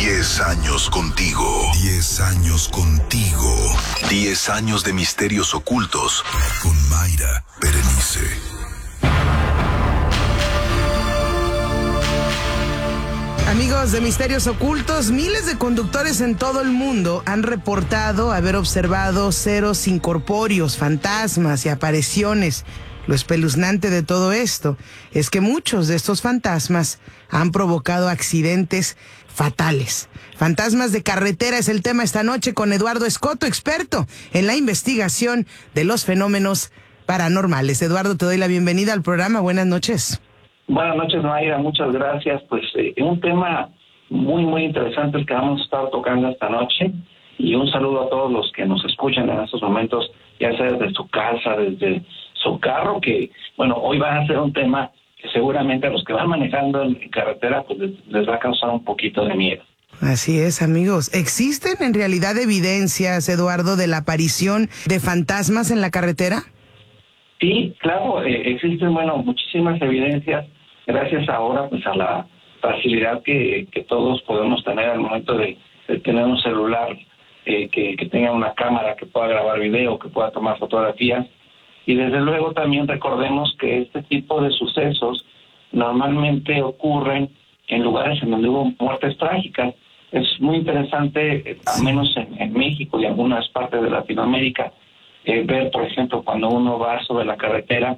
10 años contigo. 10 años contigo. 10 años de misterios ocultos con Mayra Berenice. Amigos de Misterios Ocultos, miles de conductores en todo el mundo han reportado haber observado seres incorpóreos, fantasmas y apariciones. Lo espeluznante de todo esto es que muchos de estos fantasmas han provocado accidentes fatales. Fantasmas de carretera es el tema esta noche con Eduardo Escoto, experto en la investigación de los fenómenos paranormales. Eduardo, te doy la bienvenida al programa. Buenas noches. Buenas noches, Mayra, muchas gracias. Pues un tema muy interesante el que vamos a estar tocando esta noche, y un saludo a todos los que nos escuchan en estos momentos, ya sea desde su casa, desde su carro, que bueno, hoy va a ser un tema que seguramente a los que van manejando en carretera pues les va a causar un poquito de miedo. Así es, amigos. ¿Existen en realidad evidencias, Eduardo, de la aparición de fantasmas en la carretera? Sí, claro, existen, muchísimas evidencias, gracias ahora pues a la facilidad que todos podemos tener al momento de tener un celular que tenga una cámara que pueda grabar video, que pueda tomar fotografías. Y desde luego también recordemos que este tipo de sucesos normalmente ocurren en lugares en donde hubo muertes trágicas. Es muy interesante, al menos en México y algunas partes de Latinoamérica, ver, por ejemplo, cuando uno va sobre la carretera,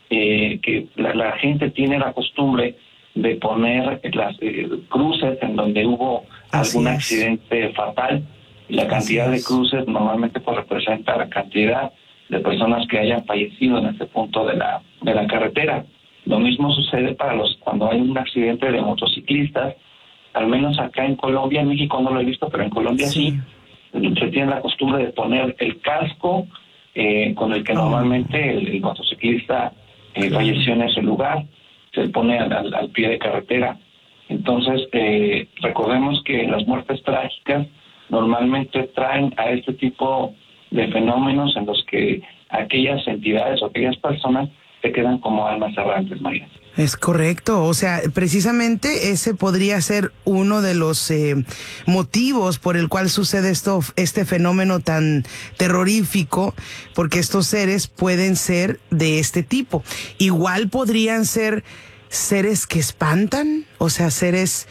que la gente tiene la costumbre de poner las cruces en donde hubo algún accidente fatal, y la cantidad de cruces normalmente pues representa la cantidad de personas que hayan fallecido en este punto de la carretera. Lo mismo sucede cuando hay un accidente de motociclistas, al menos acá en Colombia. En México no lo he visto, pero en Colombia sí. Se tiene la costumbre de poner el casco con el que normalmente el motociclista falleció en ese lugar, se pone al pie de carretera. Entonces, recordemos que las muertes trágicas normalmente traen a este tipo de fenómenos en los que aquellas entidades o aquellas personas se quedan como almas errantes, María. Es correcto, o sea, precisamente ese podría ser uno de los motivos por el cual sucede este fenómeno tan terrorífico, porque estos seres pueden ser de este tipo. Igual podrían ser seres que espantan, o sea, seres,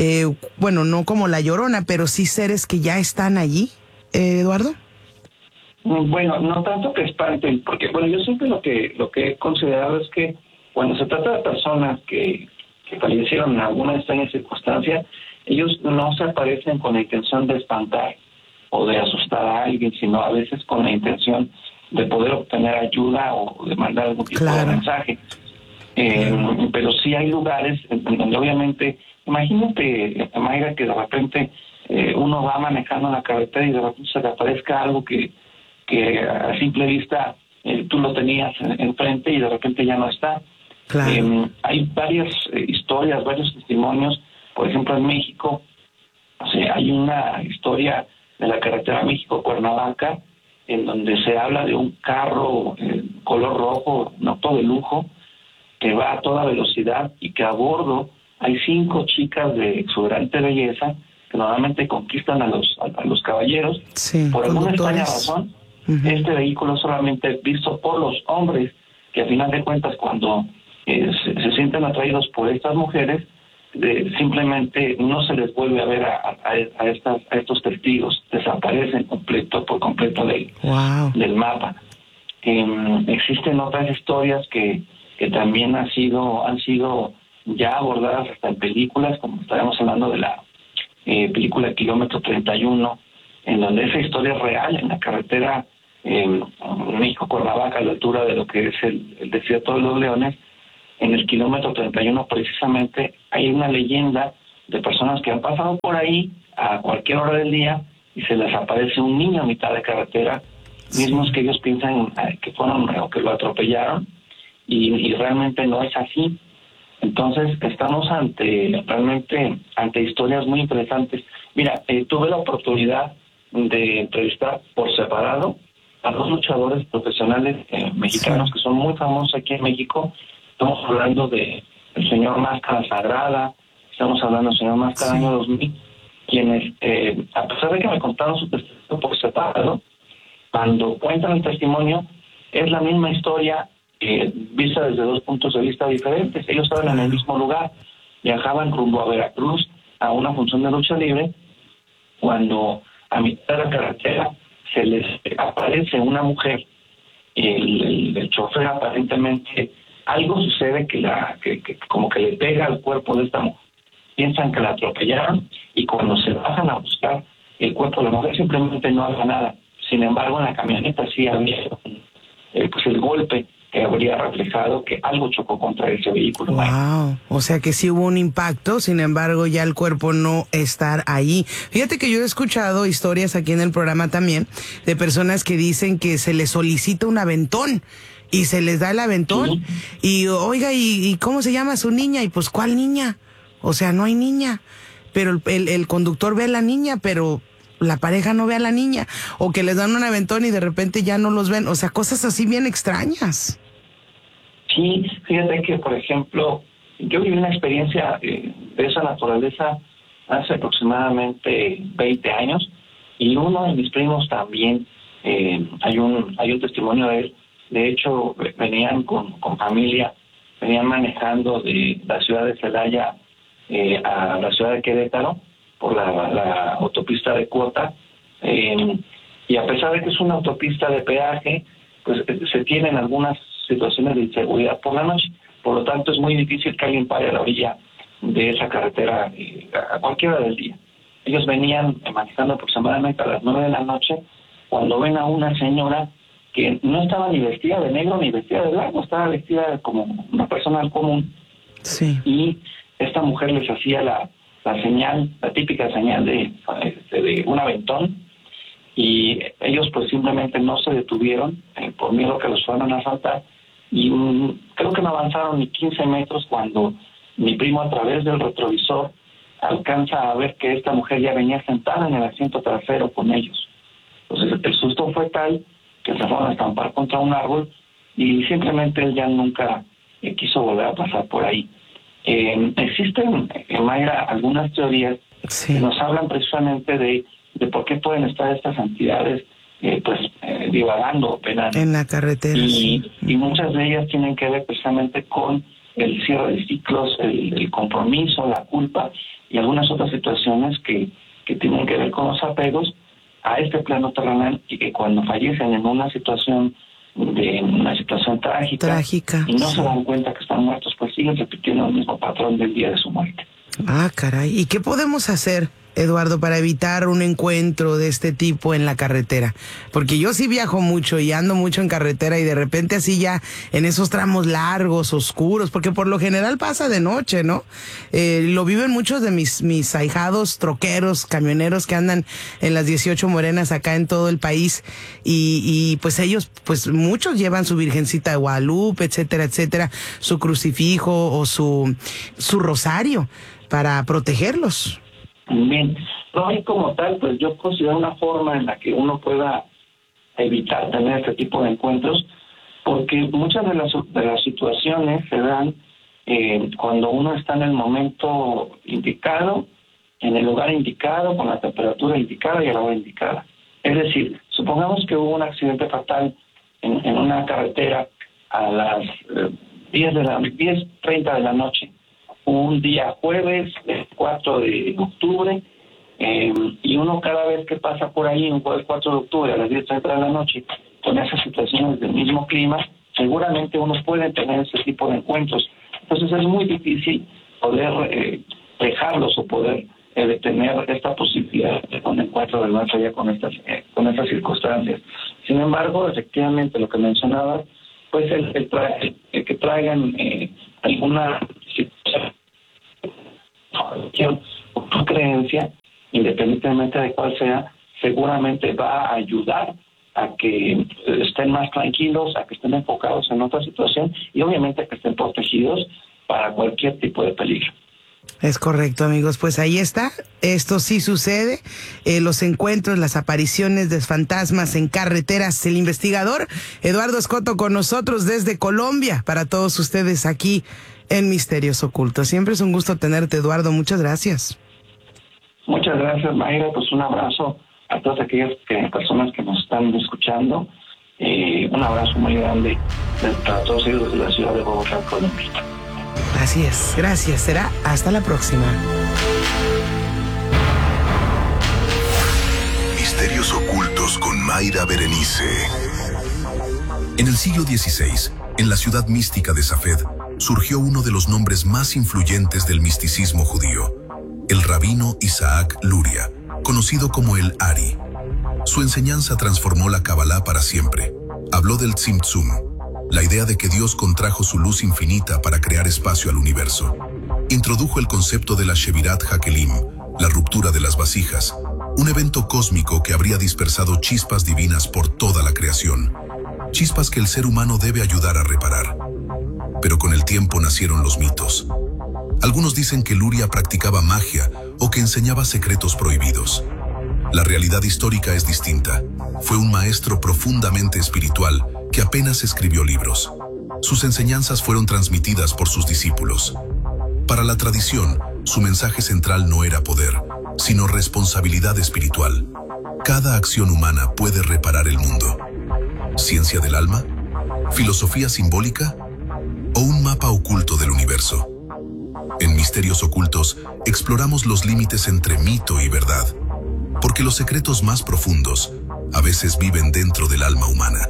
no como la Llorona, pero sí seres que ya están allí, Eduardo. Bueno, no tanto que espanten, porque yo siempre lo que he considerado es que cuando se trata de personas que fallecieron en alguna extraña circunstancia, ellos no se aparecen con la intención de espantar o de asustar a alguien, sino a veces con la intención de poder obtener ayuda o de mandar algún tipo de mensaje. Pero sí hay lugares en donde obviamente, imagínate, Mayra, que de repente uno va manejando en la carretera y de repente se le aparezca algo que a simple vista tú lo tenías enfrente y de repente ya no está. Claro. Hay varias historias, varios testimonios. Por ejemplo, en México, hay una historia de la carretera México-Cuernavaca en donde se habla de un carro color rojo, un auto de lujo, que va a toda velocidad y que a bordo hay 5 chicas de exuberante belleza que normalmente conquistan a los caballeros. Por alguna extraña razón, este vehículo solamente es visto por los hombres, que a final de cuentas cuando se sienten atraídos por estas mujeres, simplemente no se les vuelve a ver a estos testigos, desaparecen por completo del mapa. Existen otras historias que también han sido ya abordadas hasta en películas, como estábamos hablando de la película Kilómetro 31, en donde esa historia es real, en la carretera México-Cuernavaca, a la altura de lo que es el desierto de los Leones. En el kilómetro 31 precisamente hay una leyenda de personas que han pasado por ahí a cualquier hora del día y se les aparece un niño a mitad de carretera, mismos que ellos piensan que fueron o que lo atropellaron, y realmente no es así. Entonces estamos realmente ante historias muy interesantes. Mira, tuve la oportunidad de entrevistar por separado a 2 luchadores profesionales mexicanos que son muy famosos aquí en México. Estamos hablando de el señor Máscara Sagrada, estamos hablando del señor Máscara Año 2000, quienes, a pesar de que me contaron su testimonio por separado, cuando cuentan el testimonio, es la misma historia vista desde dos puntos de vista diferentes. Ellos estaban en el mismo lugar, viajaban rumbo a Veracruz a una función de lucha libre, cuando a mitad de la carretera se les aparece una mujer, el chofer aparentemente, algo sucede que como que le pega al cuerpo de esta mujer. Piensan que la atropellaron y cuando se bajan a buscar el cuerpo de la mujer simplemente no hace nada. Sin embargo, en la camioneta sí había pues el golpe que habría reflejado que algo chocó contra ese vehículo. Wow, o sea que sí hubo un impacto, sin embargo ya el cuerpo no estar ahí. Fíjate que yo he escuchado historias aquí en el programa también de personas que dicen que se les solicita un aventón y se les da el aventón y oiga, ¿y cómo se llama su niña? Y pues, ¿cuál niña? O sea, no hay niña, pero el conductor ve a la niña, pero la pareja no ve a la niña, o que les dan un aventón y de repente ya no los ven, o sea, cosas así bien extrañas. Sí, fíjate que, por ejemplo, yo viví una experiencia de esa naturaleza hace aproximadamente 20 años, y uno de mis primos también, hay un testimonio de él. De hecho, venían con familia, venían manejando de la ciudad de Celaya a la ciudad de Querétaro, por la autopista de cuota, y a pesar de que es una autopista de peaje, pues se tienen algunas situaciones de inseguridad por la noche, por lo tanto es muy difícil que alguien pare a la orilla de esa carretera a cualquier hora del día. Ellos venían manejando aproximadamente a las 9 de la noche, cuando ven a una señora que no estaba ni vestida de negro ni vestida de blanco, estaba vestida como una persona común. Sí. Y esta mujer les hacía la señal, la típica señal de un aventón, y ellos pues simplemente no se detuvieron por miedo que los fueran a asaltar, y creo que no avanzaron ni 15 metros cuando mi primo, a través del retrovisor, alcanza a ver que esta mujer ya venía sentada en el asiento trasero con ellos. Entonces el susto fue tal que se fueron a estampar contra un árbol y simplemente él ya nunca quiso volver a pasar por ahí. Existen, Mayra, algunas teorías que nos hablan precisamente de por qué pueden estar estas entidades divagando, operando en la carretera. Y muchas de ellas tienen que ver precisamente con el cierre de ciclos, el compromiso, la culpa y algunas otras situaciones que tienen que ver con los apegos a este plano terrenal, y que cuando fallecen en una situación trágica y no se dan cuenta que están muertos, pues siguen repitiendo el mismo patrón del día de su muerte. Ah, caray. ¿Y qué podemos hacer, Eduardo, para evitar un encuentro de este tipo en la carretera? Porque yo sí viajo mucho y ando mucho en carretera, y de repente así ya en esos tramos largos, oscuros, porque por lo general pasa de noche, ¿no? Lo viven muchos de mis ahijados troqueros, camioneros que andan en las 18 morenas acá en todo el país, y pues ellos, pues muchos llevan su Virgencita de Guadalupe, etcétera, etcétera, su crucifijo o su rosario para protegerlos. Bien, no hay como tal, pues yo considero una forma en la que uno pueda evitar tener este tipo de encuentros, porque muchas de las situaciones se dan cuando uno está en el momento indicado, en el lugar indicado, con la temperatura indicada y a la hora indicada. Es decir, supongamos que hubo un accidente fatal en una carretera a las 10:30 de la noche, un día jueves, el 4 de octubre, y uno cada vez que pasa por ahí, un jueves 4 de octubre a las 10:30 de la noche, con esas situaciones del mismo clima, seguramente uno puede tener ese tipo de encuentros. Entonces es muy difícil poder dejarlos o poder detener esta posibilidad de un encuentro del más allá con estas circunstancias. Sin embargo, efectivamente, lo que mencionaba, pues el que traigan alguna situación o tu creencia, independientemente de cuál sea, seguramente va a ayudar a que estén más tranquilos, a que estén enfocados en otra situación y obviamente a que estén protegidos para cualquier tipo de peligro. Es correcto, amigos. Pues ahí está. Esto sí sucede. Los encuentros, las apariciones de fantasmas en carreteras. El investigador Eduardo Escoto con nosotros desde Colombia para todos ustedes aquí en Misterios Ocultos. Siempre es un gusto tenerte, Eduardo. Muchas gracias. Muchas gracias, Mayra. Pues un abrazo a todas aquellas personas que nos están escuchando. Un abrazo muy grande para todos ellos de la ciudad de Bogotá, Colombia. Así es, gracias. Será hasta la próxima. Misterios ocultos con Mayra Berenice. En el siglo XVI, en la ciudad mística de Safed, surgió uno de los nombres más influyentes del misticismo judío, el rabino Isaac Luria, conocido como el Ari. Su enseñanza transformó la Kabbalah para siempre. Habló del Tzimtzum, la idea de que Dios contrajo su luz infinita para crear espacio al universo. Introdujo el concepto de la Shevirat HaKelim, la ruptura de las vasijas, un evento cósmico que habría dispersado chispas divinas por toda la creación, chispas que el ser humano debe ayudar a reparar. Pero con el tiempo nacieron los mitos. Algunos dicen que Luria practicaba magia o que enseñaba secretos prohibidos. La realidad histórica es distinta. Fue un maestro profundamente espiritual que apenas escribió libros. Sus enseñanzas fueron transmitidas por sus discípulos. Para la tradición, su mensaje central no era poder, sino responsabilidad espiritual. Cada acción humana puede reparar el mundo. ¿Ciencia del alma? ¿Filosofía simbólica? ¿O un mapa oculto del universo? En Misterios Ocultos, exploramos los límites entre mito y verdad, porque los secretos más profundos a veces viven dentro del alma humana.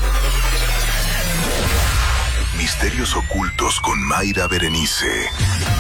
Misterios Ocultos con Mayra Berenice.